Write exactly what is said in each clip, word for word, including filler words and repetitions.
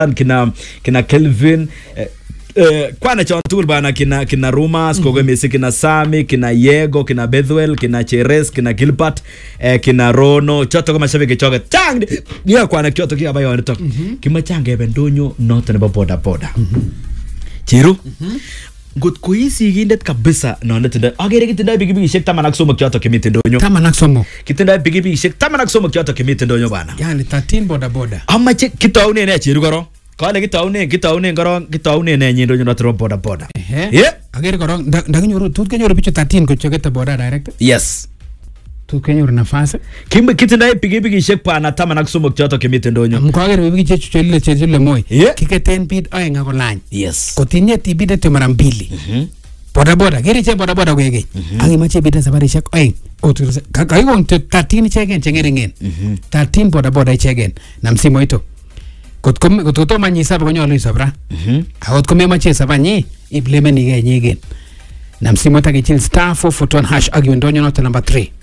kina kina Kelvin eh, eh, kwana cha watu bana kina kina Rumas mm -hmm. Kogo Mesi kina Sami kina Yego kina Bethwell kina Cheres kina Gilbert eh, kina Rono choto kama shabiki choga tang ya kwana choto kia bayo anatok mm -hmm. Kima change bendonyo noto nebo boda boda mm -hmm. Chiru mm -hmm. Gut kuisi gindet kabisa no netenda agere kitenda bigi bigi shek tamanak somo kyoto kimite ndonyo tamanak somo kitenda bigi bigi shek tamanak somo kyoto kimite ndonyo bana yani thirteen boda boda amma che kitaune ne chiru goro kale kitaune kitaune goro kitaune ne nyi ndonyo natro boda boda eh agere goro ndaginyoru tut kenyoru bichu thirteen ko chogete boda direct yes tut kenyoru nafasi kimbe kitenda bigi bigi shek pana tamanak somo kyoto kimite ndonyo mkagere bigi chechu chele chele moy kiketen bid oenga kolany yes kotinye tibide tu mara mbili mhm boda boda geri che boda boda kwege angi mache bide safari shek oeng otu kai won thirteen chegen chengeringen mhm thirteen boda boda chegen na msimo ito kot kom kot to manyi saba konyolu isabra mhm akot kome mache sabanyi ibleme ni ge nyegen na msimo ta kichil star four four one hash agi ndonyo not number three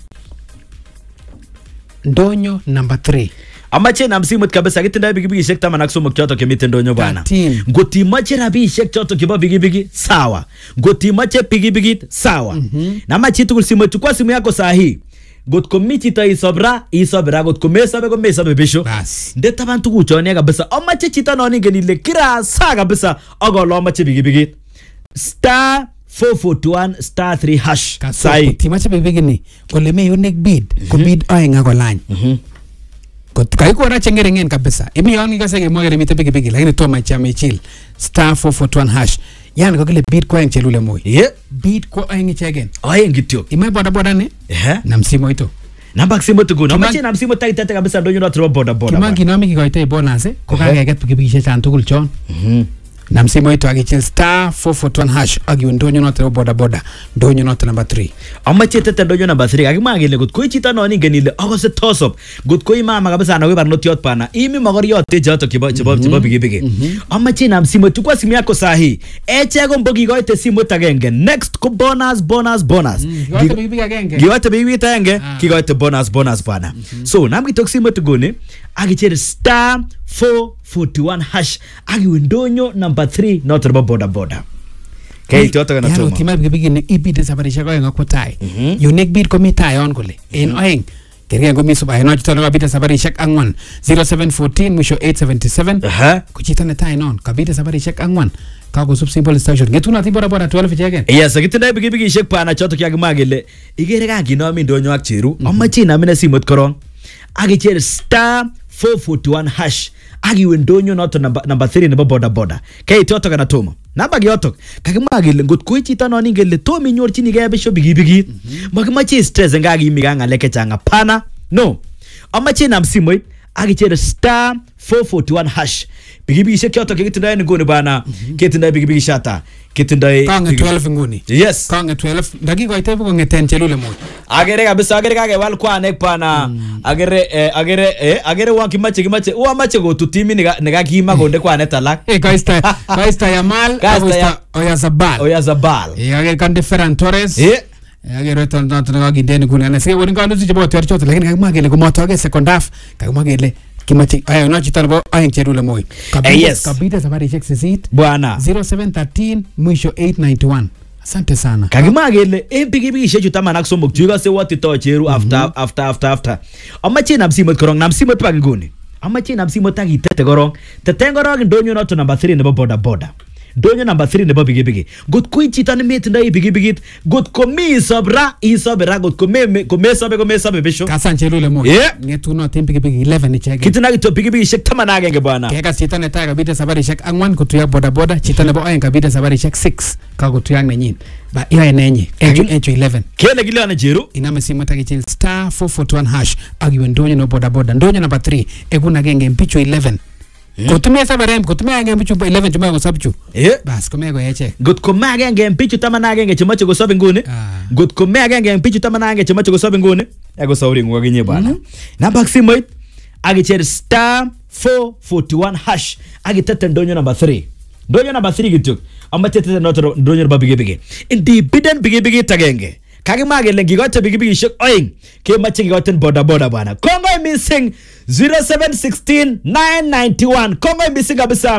ndonyo number three amache na msimut kabisa kitenda bigi bigi shek tamanak somo kyoto kimite ndonyo bana ngoti mache rabi shek kyoto kiba bigi bigi sawa ngoti mache bigi bigi sawa mm -hmm. Na machi tukul simu chukua simu yako sahi got komiti ta isobra isobra got komesa be komesa be bisho ndeta bantu kuchone kabisa amache chita noni genile kira sa kabisa agolo amache bigi bigi star four four one star three hash sai timache bigi bigi ni kole me yonek bid ko bid oenga kolany mhm kot kai ko na chengeringen kabisa imi yon ngase ke mogere mite bigi bigi lakini to macha mechil star four four one hash yani ko kile bid ko en chelule moy yeah bid ko en chegen oyen kityo ime boda boda ne eh na msimo ito namba msimo tugo na machi na msimo tai tete kabisa ndonyo na tro boda boda kimangi nomi kikoite bonus ko kageget bigi bigi chan tugul chon mhm na msimo ito agichil star four four one hash agi ndonyo not boda boda ndonyo not number three amache tete ndonyo number three akimagile gut ko chita noni genile agose tosop gut ko imama kabisa na webar notiot pana imi magoriot te jato kiba chebo chebo bigi bigi amache na msimo tukwa simu yako sahi eche go mbogi goite simu tagenge next ko bonus bonus bonus gigote bigi bigi agenge gigote bigi bigi tagenge gigote bonus bonus pana so namgi tok simu tugone agiche star four four one hash agi ndonyo number three not about boda boda kay toto kana tuma tima bigi bigi ne ibide safari shako en akotai unique bid komita yon kole en oeng kergen gomi suba eno chito no bide safari shak angwan zero seven one four mwisho eight seven seven aha kuchita ne tai non kabide safari shak angwan ka go sub simple station ngetuna ti boda boda twelve chegen yes kitenda bigi bigi shek pana choto kya gimagele igere ka ginomi ndonyo ak cheru amachi na mina simot korong agi cher star four four one hash agi wendonyo noto number number three nebo boda boda kay toto kana tuma namba gyotok kakimagile ngot ko chita noni ngele to minyorchini ge besho bigi bigi makimache stress ngagi miganga leke changa pana no amache na msimo agi cher star four four one hash bigi bigi shekyoto kitindai ngoni bana kitindai bigi bigi shata kitindai kanga twelve ngoni yes kanga twelve ndagi ko ite ko ngeten chelule mo agere kabisa agere kage wal kwa nek pana agere eh, agere eh, agere wa kimache kimache wa mache go tutimi niga niga kima gonde kwa netalak eh kaista kaista Yamal kaista Oyazabal Oyazabal eh agere kan Ferran Torres eh agere ton ton ton gindeni kuna na sike woni kan ndu jibo ter chot lakini kagmagele ko motoge second half kagmagele kimachi ayo no chitano ayen cherule moy kabisa kabisa safari check seat bwana zero seven one three mwisho eight nine one asante sana kagimagele empigi bigi shechu tamanak somok chuga se what to cheru after after after after amache na msimot korong na msimot pa ngoni amache na msimot tagi tete korong tete korong ndonyo not number three nebo boda boda ndonyo number three nebo bigi bigi got ko chita ne met ndai bigi bigi got ko mi sabra isabra got ko me ko me sabe ko me sabe besho kasanche lule mo ngetu no tim bigi bigi eleven chege kitina to bigi bigi shek tamana genge bwana keka chita ne taga bida sabari shek angwan ko tuya boda boda chita ne bo ayenga bida sabari shek six ka ko tuya nenyin ba iyo enenye ejo ejo eleven kene gile na jeru ina mesimo tagi chil star four four one hash agi ndonyo no boda boda ndonyo number three eguna genge mpicho eleven kotumia sabarem kotumia ngem bichu eleven chuma go sabchu eh bas komea go yeche gut komea ngem bichu tamana ngenge chuma go sabe ngune gut komea ngem bichu tamana ngenge chuma go sabe ngune ego sauri ngwa ginye bana na baksimoit agi cher star four four one hash agi tete ndonyo number three ndonyo number three gitu amate tete noto ndonyo number bige bige indi biden bige bige tagenge kage magele gigote bige bige shok oing ke machi gigoten boda boda bana kongo kongoi missing zero seven one six nine nine one kongoi missing kabisa